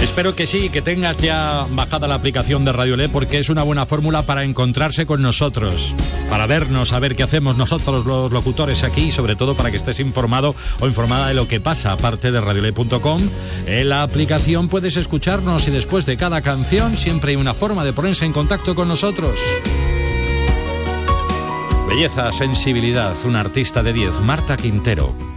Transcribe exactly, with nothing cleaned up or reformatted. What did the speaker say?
Espero que sí, que tengas ya bajada la aplicación de Radiolé, porque es una buena fórmula para encontrarse con nosotros, para vernos, saber qué hacemos nosotros los locutores aquí y sobre todo para que estés informado o informada de lo que pasa. Aparte de radiolé punto com, en la aplicación puedes escucharnos y después de cada canción siempre hay una forma de ponerse en contacto con nosotros. Belleza, sensibilidad, una artista de diez, Marta Quintero.